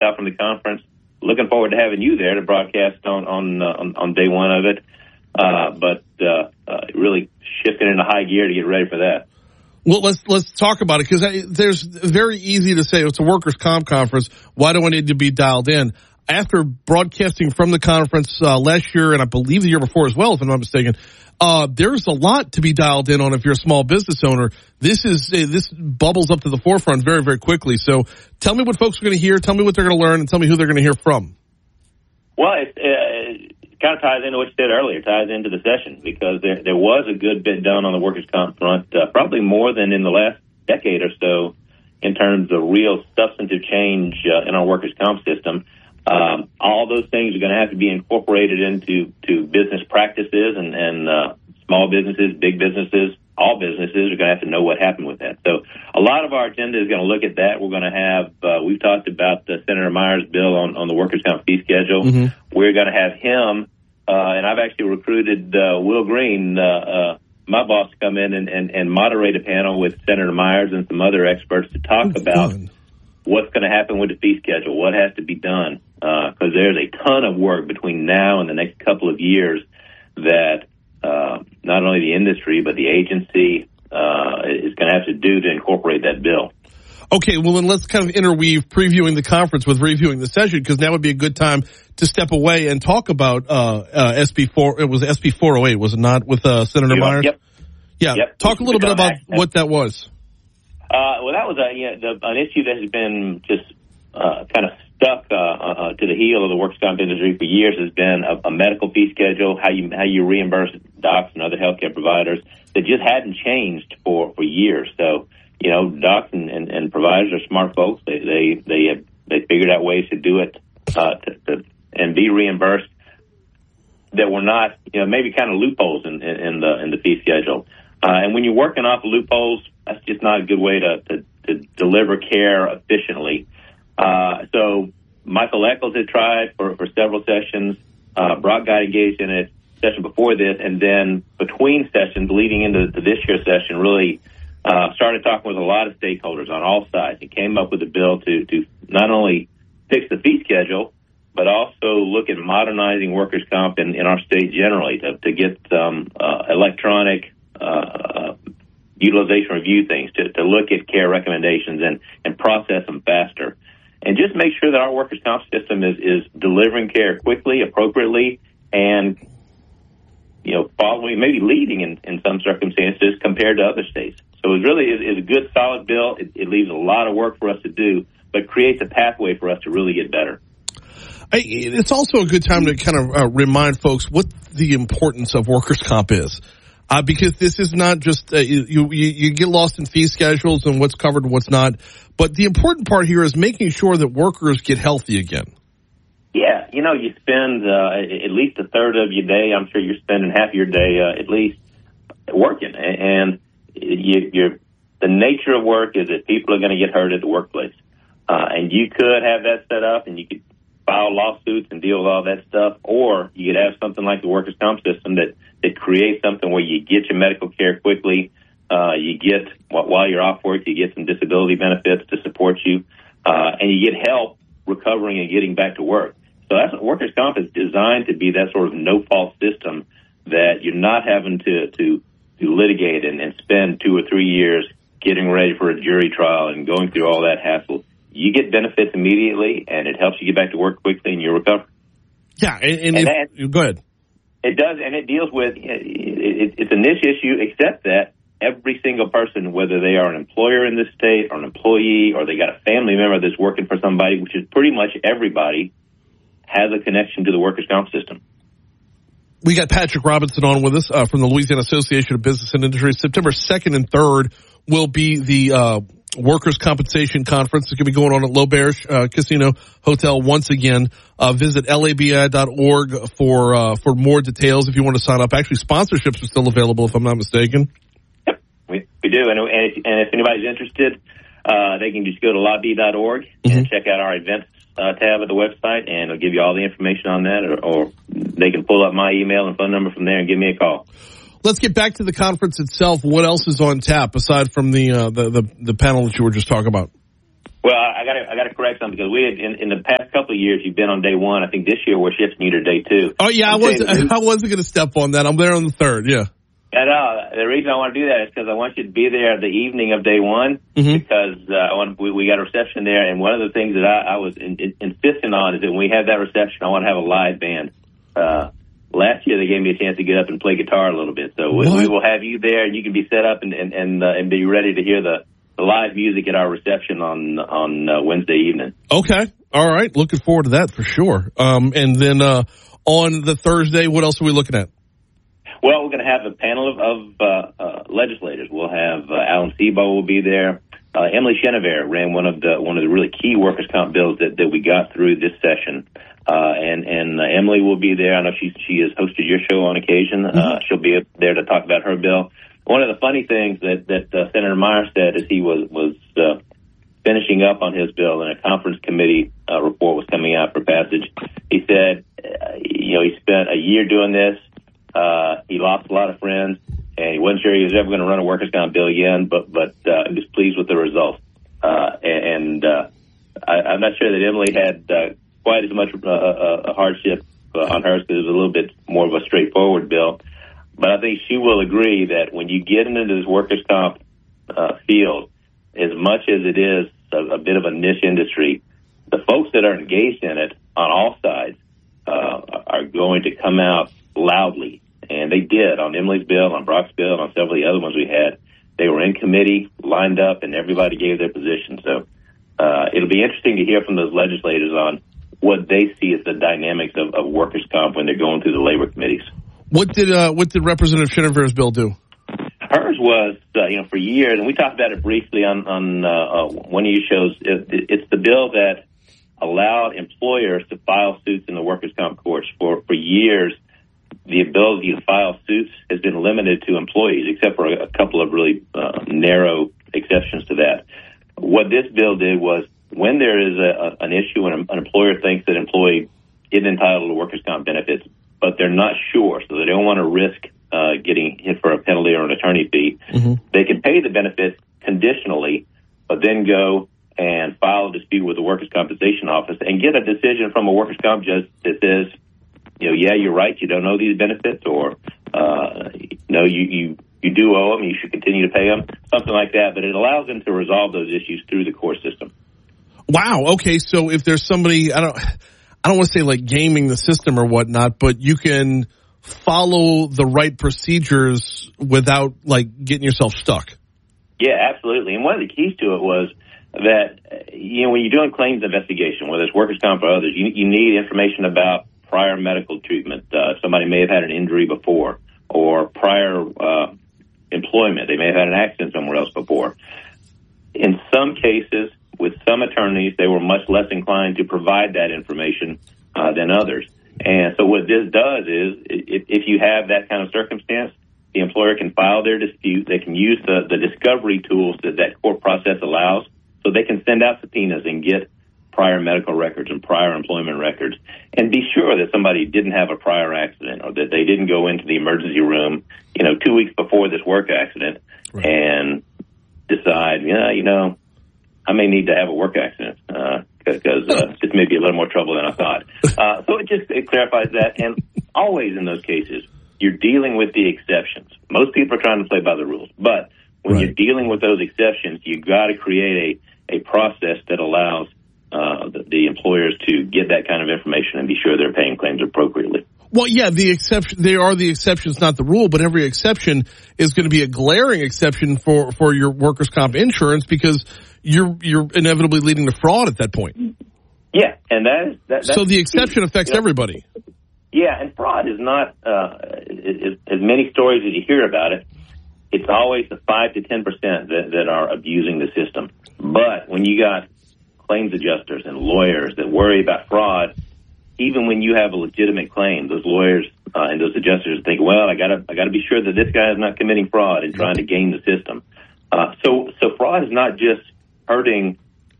out from the conference. Looking forward to having you there to broadcast on day one of it. But really shifting into high gear to get ready for that. Well, let's talk about it, because there's very easy to say it's a workers' comp conference. Why do I need to be dialed in? After broadcasting from the conference last year, and I believe the year before as well, if I'm not mistaken, there's a lot to be dialed in on if you're a small business owner. This bubbles up to the forefront very, very quickly. So tell me what folks are going to hear, tell me what they're going to learn, and tell me who they're going to hear from. Well, it kind of ties into what you said earlier, ties into the session, because there was a good bit done on the workers' comp front, probably more than in the last decade or so in terms of real substantive change in our workers' comp system. All those things are going to have to be incorporated into business practices, and small businesses, big businesses, all businesses are going to have to know what happened with that. So a lot of our agenda is going to look at that. We're going to have, we've talked about Senator Myers' bill on the workers' comp fee schedule. Mm-hmm. We're going to have him, and I've actually recruited Will Green, my boss, to come in and moderate a panel with Senator Myers and some other experts to talk about what's going to happen with the fee schedule, what has to be done, because there's a ton of work between now and the next couple of years that not only the industry but the agency is going to have to do to incorporate that bill. Okay, well, then let's kind of interweave previewing the conference with reviewing the session, because now would be a good time to step away and talk about SB4. It was SB 408, was it not, with Senator Myers? Yep. Yeah. Yep. Talk a little bit about what that was. Well, that was an issue that has been just kind of stuck to the heel of the workers' comp industry for years. Has been a medical fee schedule, how you reimburse docs and other healthcare providers, that just hadn't changed for years. So, docs and providers are smart folks. They figured out ways to do it and be reimbursed that were not, maybe kind of loopholes in the fee schedule. And when you're working off loopholes, that's just not a good way to deliver care efficiently. So Michael Eccles had tried for several sessions. Brock got engaged in a session before this, and then between sessions leading into this year's session, really started talking with a lot of stakeholders on all sides and came up with a bill to not only fix the fee schedule, but also look at modernizing workers' comp in our state generally to get electronic utilization review things, to look at care recommendations and process them faster. And just make sure that our workers' comp system is delivering care quickly, appropriately, and, following, maybe leading in some circumstances compared to other states. So it really is a good, solid bill. It leaves a lot of work for us to do, but creates a pathway for us to really get better. It's also a good time to kind of remind folks what the importance of workers' comp is. Because this is not just, you get lost in fee schedules and what's covered and what's not. But the important part here is making sure that workers get healthy again. Yeah, you spend at least a third of your day, I'm sure you're spending half your day at least working. And the nature of work is that people are going to get hurt at the workplace. And you could have that set up and you could file lawsuits and deal with all that stuff, or you could have something like the workers' comp system that creates something where you get your medical care quickly, you get, while you're off work, you get some disability benefits to support you, and you get help recovering and getting back to work. So that's what workers' comp is designed to be, that sort of no-fault system that you're not having to litigate and spend 2 or 3 years getting ready for a jury trial and going through all that hassle. You get benefits immediately, and it helps you get back to work quickly, and you recover. Yeah, and go ahead. It does, and it deals with, it's a niche issue, except that every single person, whether they are an employer in this state or an employee or they got a family member that's working for somebody, which is pretty much everybody, has a connection to the workers' comp system. We got Patrick Robinson on with us from the Louisiana Association of Business and Industry. September 2nd and 3rd will be the Workers' Compensation Conference. It's going to be going on at L'Auberge Casino Hotel once again. Visit labi.org for more details if you want to sign up. Actually, sponsorships are still available, if I'm not mistaken. Yep, we do. And if anybody's interested, they can just go to labi.org and check out our events tab at the website, and it'll give you all the information on that, or they can pull up my email and phone number from there and give me a call. Let's get back to the conference itself. What else is on tap aside from the panel that you were just talking about? Well, I got to correct something because we had in the past couple of years you've been on day one. I think this year we're shifting you to day two. Oh yeah, I wasn't going to step on that. I'm there on the third. Yeah. I know. The reason I want to do that is because I want you to be there the evening of day one because we got a reception there, and one of the things that I was insisting on is that when we have that reception, I want to have a live band. Last year they gave me a chance to get up and play guitar a little bit, so we will have you there, and you can be set up and be ready to hear the live music at our reception on Wednesday evening. Okay. All right. Looking forward to that for sure. And then on the Thursday, what else are we looking at? Well, we're going to have a panel of legislators. We'll have Alan Sebo will be there. Emily Chenevert ran one of the really key workers' comp bills that we got through this session. And Emily will be there. I know she has hosted your show on occasion. She'll be there to talk about her bill. One of the funny things that Senator Meyer said as he was finishing up on his bill and a conference committee report was coming out for passage, he said, he spent a year doing this. He lost a lot of friends, and he wasn't sure he was ever going to run a workers' comp bill again, but he was pleased with the results. I'm not sure that Emily had quite as much a hardship on hers because it was a little bit more of a straightforward bill. But I think she will agree that when you get into this workers' comp field, as much as it is a bit of a niche industry, the folks that are engaged in it on all sides are going to come out loudly. And they did on Emily's bill, on Brock's bill, and on several of the other ones we had. They were in committee, lined up, and everybody gave their position. So it'll be interesting to hear from those legislators on what they see as the dynamics of workers' comp when they're going through the labor committees. What did Representative Chenevert's bill do? Hers was, for years, and we talked about it briefly on one of your shows. It's the bill that allowed employers to file suits in the workers' comp courts. For years, the ability to file suits has been limited to employees, except for a couple of really narrow exceptions to that. What this bill did was, when there is an issue and an employer thinks that employee is entitled to workers' comp benefits, but they're not sure, so they don't want to risk getting hit for a penalty or an attorney fee, they can pay the benefits conditionally, but then go and file a dispute with the Workers' Compensation Office and get a decision from a workers' comp judge that says, yeah, you're right, you don't know these benefits, or no, you do owe them, you should continue to pay them, something like that. But it allows them to resolve those issues through the court system. Wow. Okay, so if there's somebody, I don't want to say like gaming the system or whatnot, but you can follow the right procedures without like getting yourself stuck. Yeah, absolutely. And one of the keys to it was that, when you're doing claims investigation, whether it's workers' comp or others, you need information about prior medical treatment. Somebody may have had an injury before, or prior employment. They may have had an accident somewhere else before. In some cases, with some attorneys, they were much less inclined to provide that information than others. And so what this does is, if you have that kind of circumstance, the employer can file their dispute. They can use the discovery tools that court process allows, so they can send out subpoenas and get prior medical records and prior employment records, and be sure that somebody didn't have a prior accident, or that they didn't go into the emergency room, 2 weeks before this work accident, right, and decide, I may need to have a work accident because this may be a little more trouble than I thought. So it clarifies that. And always in those cases, you're dealing with the exceptions. Most people are trying to play by the rules. But when you're dealing with those exceptions, you've got to create a process that allows the employers to get that kind of information and be sure they're paying claims appropriately. Well, yeah, they are the exceptions, not the rule, but every exception is going to be a glaring exception for your workers' comp insurance, because you're inevitably leading to fraud at that point. Yeah, and that's so the exception affects everybody. Yeah, and fraud is not as many stories as you hear about it. It's always the 5 to 10% that are abusing the system. But when you got claims adjusters and lawyers that worry about fraud, even when you have a legitimate claim, those lawyers and those adjusters think, well, I gotta be sure that this guy is not committing fraud and trying to game the system. So fraud is not just hurting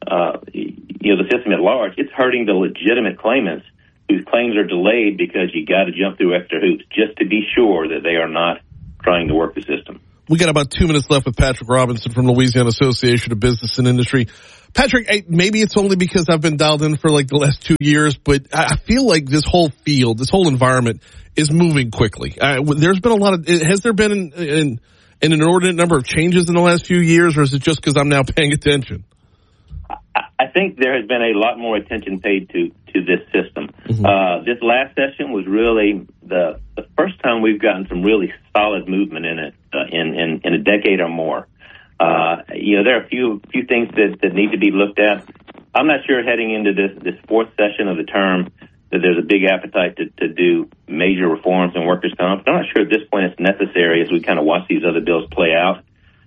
the system at large. It's hurting the legitimate claimants whose claims are delayed because you got to jump through extra hoops just to be sure that they are not trying to work the system. We got about 2 minutes left with Patrick Robinson from Louisiana Association of Business and Industry. Patrick, maybe it's only because I've been dialed in for like the last 2 years, but I feel like this whole field, this whole environment is moving quickly. There's been a lot of, has there been an inordinate number of changes in the last few years, or is it just because I'm now paying attention? I think there has been a lot more attention paid to this system. Mm-hmm. This last session was really the first time we've gotten some really solid movement in it in a decade or more. There are a few things that need to be looked at. I'm not sure heading into this fourth session of the term that there's a big appetite to do major reforms in workers' comp. I'm not sure at this point it's necessary as we kind of watch these other bills play out.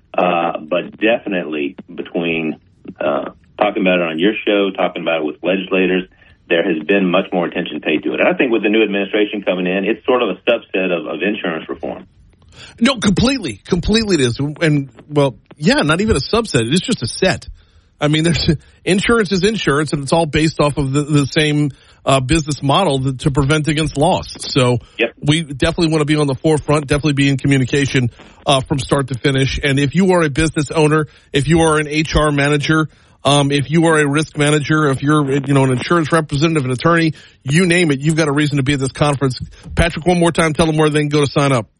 But definitely between talking about it on your show, talking about it with legislators, there has been much more attention paid to it. And I think with the new administration coming in, it's sort of a subset of insurance reform. No, completely it is. And, well, yeah, not even a subset. It's just a set. I mean, insurance is insurance, and it's all based off of the same business model to prevent against loss. So yep. We definitely want to be on the forefront, definitely be in communication from start to finish. And if you are a business owner, if you are an HR manager, if you are a risk manager, if you're an insurance representative, an attorney, you name it, you've got a reason to be at this conference. Patrick, one more time, tell them where they can go to sign up.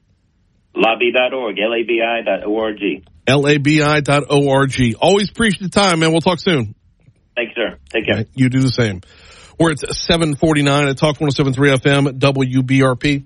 Labi.org, Labi.org. Labi.org. Always appreciate the time, man. We'll talk soon. Thanks, sir. Take care. You do the same. We're at 749 at Talk 107.3 FM, WBRP.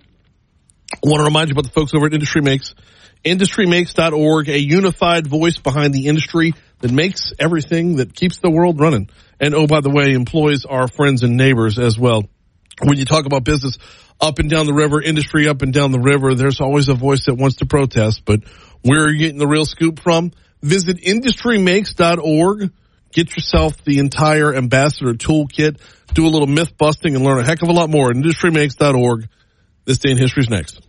I want to remind you about the folks over at Industry Makes. IndustryMakes.org, a unified voice behind the industry that makes everything that keeps the world running. And, oh, by the way, employs our friends and neighbors as well. When you talk about business up and down the river, industry up and down the river, there's always a voice that wants to protest. But where are you getting the real scoop from? Visit IndustryMakes.org. Get yourself the entire ambassador toolkit. Do a little myth busting and learn a heck of a lot more at IndustryMakes.org. This Day in History is next.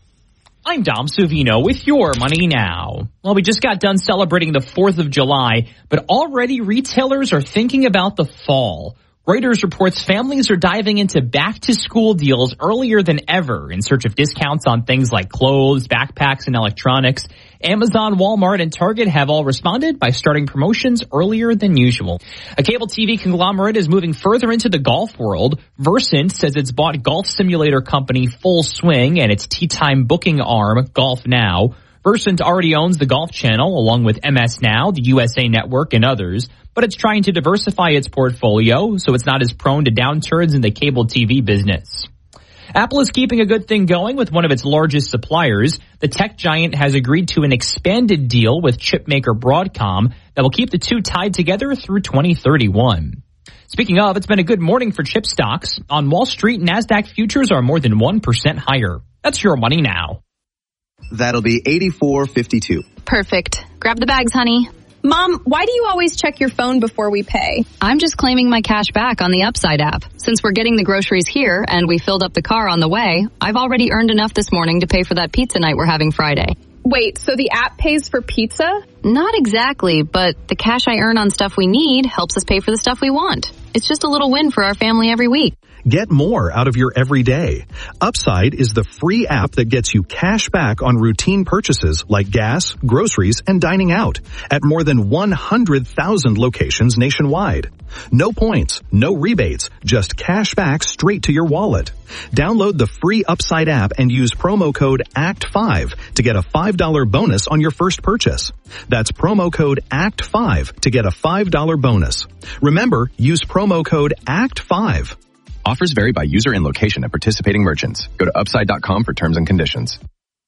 I'm Dom Savino with your Money Now. Well, we just got done celebrating the 4th of July, but already retailers are thinking about the fall. Reuters reports families are diving into back-to-school deals earlier than ever in search of discounts on things like clothes, backpacks, and electronics. Amazon, Walmart, and Target have all responded by starting promotions earlier than usual. A cable TV conglomerate is moving further into the golf world. Versant says it's bought golf simulator company Full Swing and its tee time booking arm, Golf Now. Versant already owns the Golf Channel along with MS Now, the USA Network, and others, but it's trying to diversify its portfolio so it's not as prone to downturns in the cable TV business. Apple is keeping a good thing going with one of its largest suppliers. The tech giant has agreed to an expanded deal with chipmaker Broadcom that will keep the two tied together through 2031. Speaking of, it's been a good morning for chip stocks. On Wall Street, NASDAQ futures are more than 1% higher. That's your Money Now. That'll be $84.52. Perfect. Grab the bags, honey. Mom, why do you always check your phone before we pay? I'm just claiming my cash back on the Upside app. Since we're getting the groceries here and we filled up the car on the way, I've already earned enough this morning to pay for that pizza night we're having Friday. Wait, so the app pays for pizza? Not exactly, but the cash I earn on stuff we need helps us pay for the stuff we want. It's just a little win for our family every week. Get more out of your everyday. Upside is the free app that gets you cash back on routine purchases like gas, groceries, and dining out at more than 100,000 locations nationwide. No points, no rebates, just cash back straight to your wallet. Download the free Upside app and use promo code ACT5 to get a $5 bonus on your first purchase. That's promo code ACT5 to get a $5 bonus. Remember, use promo code ACT5. Offers vary by user and location at participating merchants. Go to upside.com for terms and conditions.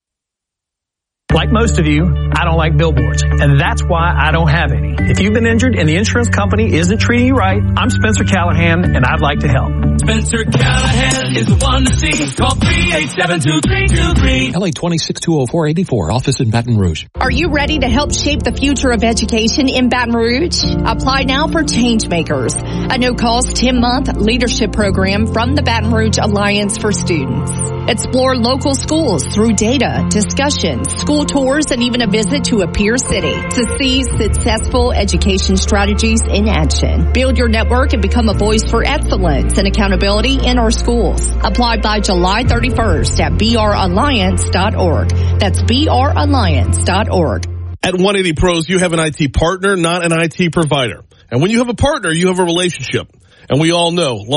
Like most of you, I don't like billboards, and that's why I don't have any. If you've been injured and the insurance company isn't treating you right, I'm Spencer Callahan, and I'd like to help. Spencer Callahan is the one to see. Call 387-2323. LA 2620484, office in Baton Rouge. Are you ready to help shape the future of education in Baton Rouge? Apply now for Changemakers, a no-cost 10-month leadership program from the Baton Rouge Alliance for Students. Explore local schools through data, discussions, school tours, and even a visit to a peer city to see successful education strategies in action. Build your network and become a voice for excellence and accountability in our schools. Apply by July 31st at bralliance.org. That's bralliance.org. At 180 Pros, you have an IT partner, not an IT provider. And when you have a partner, you have a relationship. And we all know